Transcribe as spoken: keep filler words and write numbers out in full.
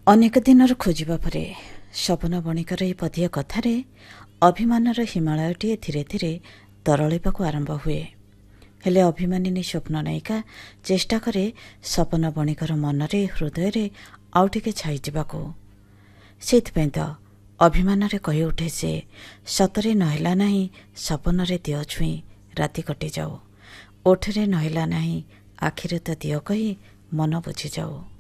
ଅନେକ ଦିନର ଖୋଜିବା ପରେ ସପନ ବଣିକର ଏହି ପଦିଆ କଥାରେ ଅଭିମାନର ହିମାଳୟଟିଏ ଧୀରେ ଧୀରେ ତରଳିବାକୁ ଆରମ୍ଭ ହୁଏ। ହେଲେ ଅଭିମାନିନୀ ସ୍ୱପ୍ନ ନାୟିକା ଚେଷ୍ଟା କରେ ସପନ ବଣିକର ମନରେ ହୃଦୟରେ ଆଉ ଟିକେ ଛାଇଯିବାକୁ। ସେଇଥିପାଇଁ ତ ଅଭିମାନରେ କହି ଉଠେ ସେ, ସତରେ ନହେଲା ନାହିଁ ସପନରେ ଦିଅ ଛୁଇଁ ରାତି କଟିଯାଉ, ଓଠରେ ନହେଲା ନାହିଁ ଆଖିରେ ତ ଦିଅ କହି ମନ ବୁଝିଯାଉ।